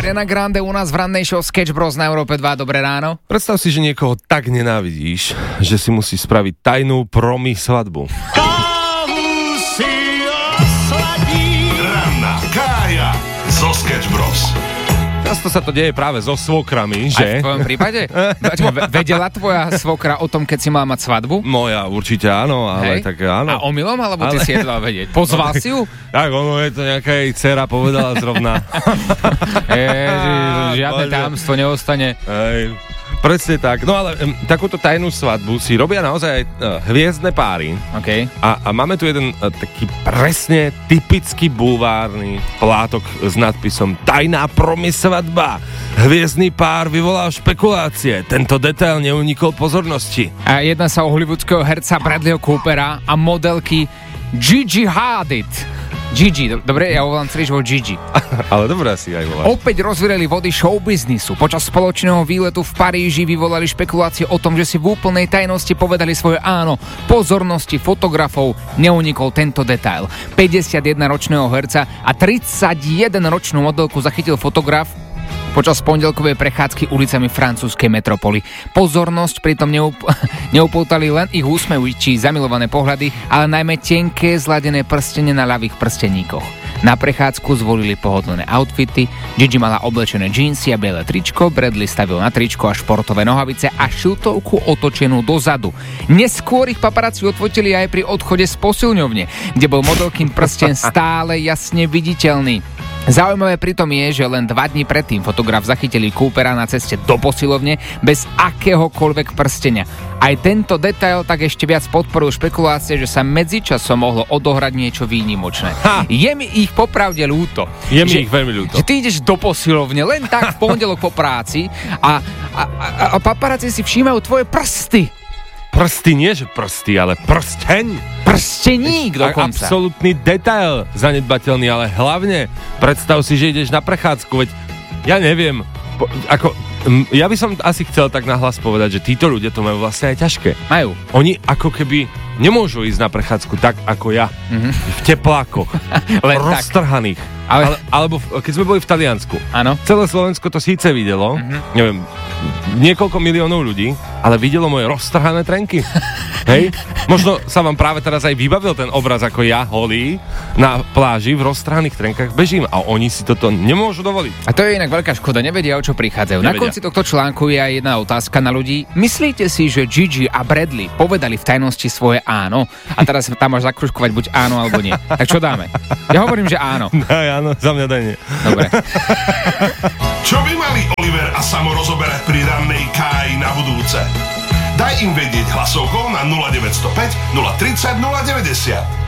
Ariana Grande u nás v rannej show Sketch Bros na Európe 2. Dobré ráno. Predstav si, že niekoho tak nenávidíš, že si musíš spraviť tajnú promi svadbu. Ranná Kája zo Sketch Bros. Často sa to deje práve so svokrami, že? Aj v tvojom prípade? Vedela tvoja svokra o tom, keď si mala mať svadbu? Moja určite áno, ale Hej. tak áno. A omylom, alebo ty si jedla vedieť? Pozval si ju? Tak ono je to nejaká jej dcera povedala zrovna. Žiadne tajomstvo neostane. Hej. Presne tak. No ale takúto tajnú svadbu si robia naozaj aj hviezdne páry. OK. A máme tu jeden taký presne typický bulvárny plátok s nadpisom Tajná promi svadba. Hviezdny pár vyvolal špekulácie. Tento detail neunikol pozornosti. A jedná sa o hollywoodského herca Bradleyho Coopera a modelky Gigi Hadid. Gigi, dobre, ja ho volám celý život Gigi. Ale dobré si aj voláš. Opäť rozvireli vody showbiznisu. Počas spoločného výletu v Paríži vyvolali špekulácie o tom, že si v úplnej tajnosti povedali svoje áno. Pozornosti fotografov neunikol tento detail. 51-ročného herca a 31-ročnú modelku zachytil fotograf počas pondelkovej prechádzky ulicami francúzskej metropoly. Pozornosť pritom neupoutali len ich úsmev či zamilované pohľady, ale najmä tenké zladené prstenie na ľavých prsteníkoch. Na prechádzku zvolili pohodlné outfity, Gigi mala oblečené džínsy a biele tričko, Bradley stavil na tričko a športové nohavice a šiltovku otočenú dozadu. Neskôr ich paparazzi odfotili aj pri odchode z posilňovne, kde bol modelkin prsten stále jasne viditeľný. Zaujímavé pritom je, že len 2 dní predtým fotograf zachytili Coopera na ceste do posilovne bez akéhokoľvek prstenia. Aj tento detail tak ešte viac podporil špekulácie, že sa medzičasom mohlo odohrať niečo výnimočné. Je mi ich popravde ľúto. Je mi ich veľmi ľúto. Že ty ideš do posilovne len tak v pondelok po práci a paparazzi si všímajú tvoje prsty. Prsty, nie že prsty, ale prsteň. Prsteník dokonca. Absolútny detail, zanedbateľný, ale hlavne predstav si, že ideš na prechádzku, veď ja neviem, ja by som asi chcel tak nahlas povedať, že títo ľudia to majú vlastne aj ťažké. Majú. Oni ako keby nemôžu ísť na prechádzku tak ako ja, v teplákoch, roztrhaných. Alebo keď sme boli v Taliansku. Áno. Celé Slovensko to síce videlo, neviem, niekoľko miliónov ľudí, ale videlo moje roztrhané trenky. Hej? Možno sa vám práve teraz aj vybavil ten obraz, ako ja holý na pláži v roztrhaných trenkách bežím a oni si toto nemôžu dovoliť. A to je inak veľká škoda, nevedia, o čo prichádzajú. Na konci tohto článku je aj jedna otázka na ľudí. Myslíte si, že Gigi a Bradley povedali v tajnosti svoje áno? A teraz tam máš zakružkovať buď áno alebo nie. Tak čo dáme? Ja hovorím, že áno. Áno, za mňa daj nie. Dobre. Čo by mali Oliver a Samo rozoberať pri rannej Káji na budúce? Daj im vedieť hlasovkou na 0905 030 090.